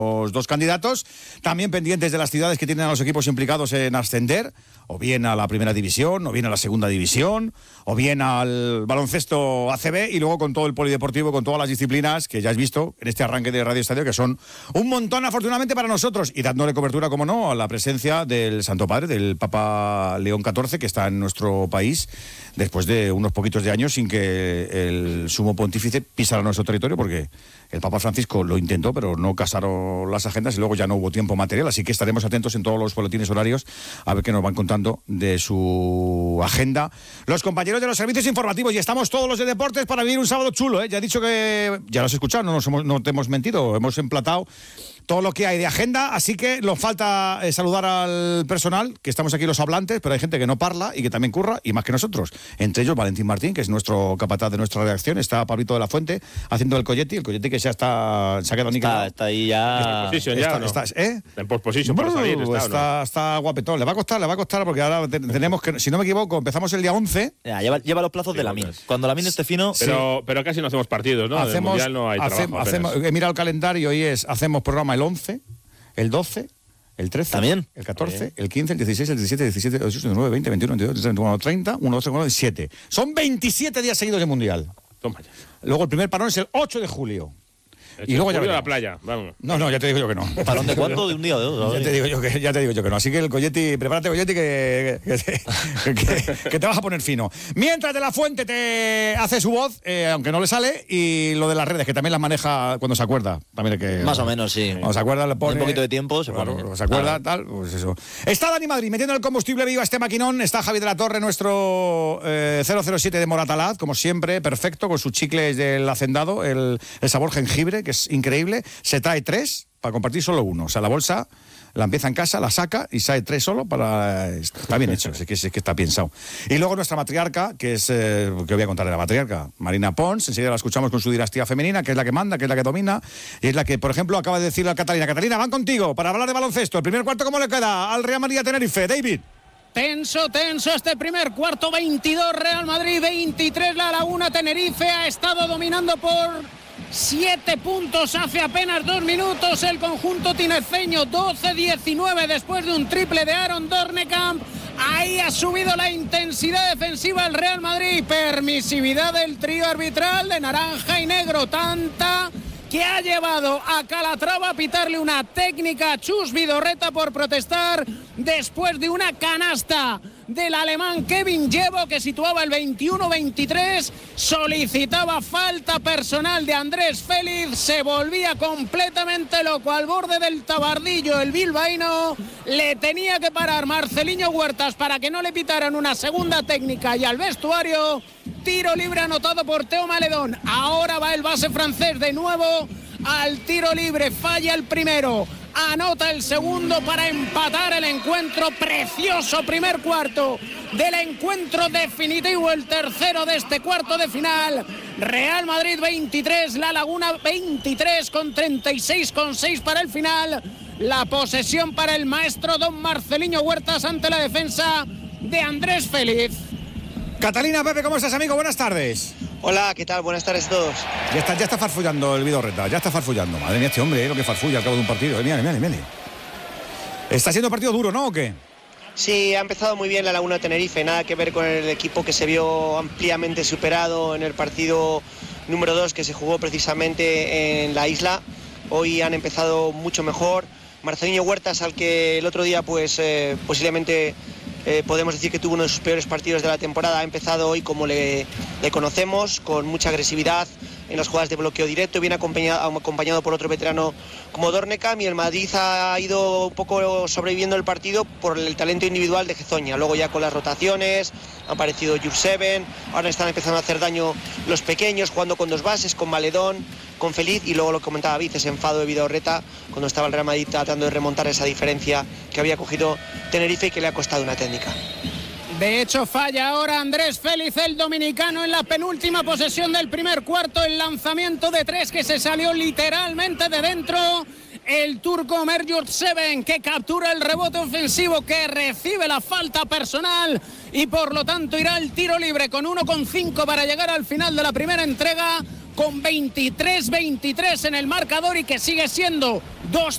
los dos candidatos, también pendientes de las ciudades que tienen a los equipos implicados en ascender, o bien a la primera división, o bien a la segunda división, o bien al baloncesto ACB, y luego con todo el polideportivo, con todas las disciplinas que ya has visto en este arranque de Radio Estadio, que son un montón afortunadamente para nosotros, y dándole cobertura, como no, a la presencia del Santo Padre, del Papa León XIV, que está en nuestro país después de unos poquitos de años sin que el sumo pontífice pisara nuestro territorio, porque el Papa Francisco lo intentó, pero no casaron las agendas y luego ya no hubo tiempo material, así que estaremos atentos en todos los boletines horarios a ver qué nos van contando de su agenda los compañeros de los servicios informativos. Y estamos todos los de deportes para vivir un sábado chulo, ¿eh? Ya he dicho que, ya lo has escuchado, no te hemos mentido, hemos emplatado todo lo que hay de agenda, así que nos falta saludar al personal, que estamos aquí los hablantes, pero hay gente que no parla y que también curra, y más que nosotros. Entre ellos Valentín Martín, que es nuestro capataz de nuestra redacción, está Pablito de la Fuente haciendo el Coyetti que ya se ha quedado niquelado. Está ahí ya. En postposition para salir. Está guapetón. Le va a costar porque ahora tenemos que, si no me equivoco, empezamos el día 11. Ya, lleva los plazos de la MIN. Cuando la MIN esté fino. Pero casi no hacemos partidos, ¿no? En el Mundial no hay trabajo. Mira el calendario y hacemos programa el 11, el 12, el 13, ¿también? El 14, el 15, el 16, el 17, el 17, el 18, el 19, 20, 21, 22, 21, 30, 1, 2, 3, 4, 7. Son 27 días seguidos de Mundial. Toma ya. Luego el primer parón es el 8 de julio. Y luego ya a la playa, vamos. No, ya te digo yo que no. ¿Parón de cuánto? ¿De un día o de dos? Ya te digo yo que no. Así que el Coyetti, prepárate, Coyetti, que te vas a poner fino. Mientras De la Fuente te hace su voz, aunque no le sale, y lo de las redes, que también las maneja cuando se acuerda. También hay que, más o menos, sí. Cuando se acuerda, le pone un poquito de tiempo, se pone. Se acuerda, tal, pues eso. Está Dani Madrid metiendo el combustible vivo a este maquinón. Está Javi de la Torre, nuestro 007 de Moratalaz, como siempre, perfecto, con sus chicles del hacendado, el sabor jengibre, que es increíble. Se trae 3 para compartir solo uno. O sea, la bolsa la empieza en casa, la saca y sale 3 solo para... Está bien hecho, es que está pensado. Y luego nuestra matriarca, que es... que voy a contar de la matriarca, Marina Pons. Enseguida la escuchamos con su dinastía femenina, que es la que manda, que es la que domina. Y es la que, por ejemplo, acaba de decirle a Catalina. Catalina, van contigo para hablar de baloncesto. El primer cuarto, ¿cómo le queda al Real Madrid Tenerife? David. Tenso este primer cuarto, 22 Real Madrid, 23 La Laguna. Tenerife ha estado dominando por 7 puntos hace apenas 2 minutos el conjunto tinerfeño, 12-19 después de un triple de Aaron Dornekamp. Ahí ha subido la intensidad defensiva el Real Madrid, permisividad del trío arbitral de naranja y negro, tanta que ha llevado a Calatrava a pitarle una técnica a Chus Vidorreta por protestar después de una canasta del alemán Kevin Llevo, que situaba el 21-23, solicitaba falta personal de Andrés Félix, se volvía completamente loco al borde del tabardillo el bilbaíno, le tenía que parar Marceliño Huertas para que no le pitaran una segunda técnica y al vestuario. Tiro libre anotado por Teo Maledón. Ahora va el base francés de nuevo al tiro libre, falla el primero, anota el segundo para empatar el encuentro. Precioso primer cuarto del encuentro definitivo, el tercero de este cuarto de final. Real Madrid 23, La Laguna 23, con 36,6 para el final. La posesión para el maestro don Marceliño Huertas ante la defensa de Andrés Félix. Catalina, Pepe, ¿cómo estás, amigo? Buenas tardes. Hola, ¿qué tal? Buenas tardes a todos. Ya está farfullando el Vidorreta, ya está farfullando. Madre mía, este hombre, lo que farfulla al cabo de un partido. Mira. Está siendo un partido duro, ¿no? ¿O qué? Sí, ha empezado muy bien la Laguna Tenerife, nada que ver con el equipo que se vio ampliamente superado en el partido número 2 que se jugó precisamente en la isla. Hoy han empezado mucho mejor. Marceliño Huertas, al que el otro día pues posiblemente... podemos decir que tuvo uno de sus peores partidos de la temporada, ha empezado hoy como le conocemos, con mucha agresividad en las jugadas de bloqueo directo, viene acompañado por otro veterano como Dornekamp, y el Madrid ha ido un poco sobreviviendo el partido por el talento individual de Gezoña. Luego ya con las rotaciones ha aparecido Jurseven, ahora están empezando a hacer daño los pequeños, jugando con 2 bases, con Maledón, con Feliz, y luego lo que comentaba Vic, ese enfado de Vidorreta cuando estaba el Real Madrid tratando de remontar esa diferencia que había cogido Tenerife y que le ha costado una técnica. De hecho, falla ahora Andrés Félix, el dominicano, en la penúltima posesión del primer cuarto, el lanzamiento de 3 que se salió literalmente de dentro. El turco Ömer Yurtseven, que captura el rebote ofensivo, que recibe la falta personal y por lo tanto irá al tiro libre con 1,5 para llegar al final de la primera entrega, con 23-23 en el marcador, y que sigue siendo 2